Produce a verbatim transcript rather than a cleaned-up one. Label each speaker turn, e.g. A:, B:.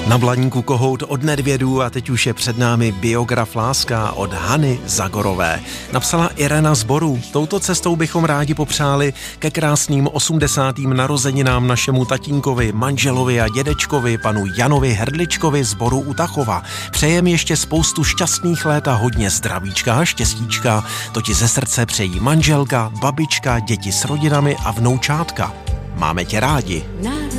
A: Na Blaníku kohout od Nedvědů a teď už je před námi biograf láska od Hany Zagorové. Napsala Irena z Boru. Touto cestou bychom rádi popřáli ke krásným osmdesátým narozeninám našemu tatínkovi, manželovi a dědečkovi, panu Janovi Hrdličkovi z Boru u Tachova. Přejem ještě spoustu šťastných let a hodně zdravíčka a štěstíčka. To ti ze srdce přejí manželka, babička, děti s rodinami a vnoučátka. Máme tě rádi.